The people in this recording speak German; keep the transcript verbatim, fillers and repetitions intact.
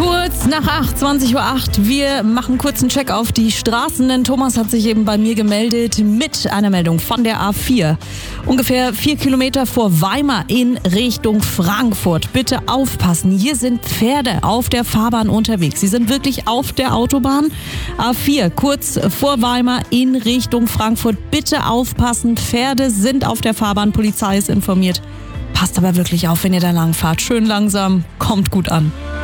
Kurz nach acht, zwanzig Uhr acht. Wir machen kurz einen Check auf die Straßen, denn Thomas hat sich eben bei mir gemeldet mit einer Meldung von der A vier. Ungefähr vier Kilometer vor Weimar in Richtung Frankfurt. Bitte aufpassen, hier sind Pferde auf der Fahrbahn unterwegs. Sie sind wirklich auf der Autobahn. A vier, kurz vor Weimar in Richtung Frankfurt. Bitte aufpassen, Pferde sind auf der Fahrbahn. Polizei ist informiert. Passt aber wirklich auf, wenn ihr da lang fahrt. Schön langsam, kommt gut an.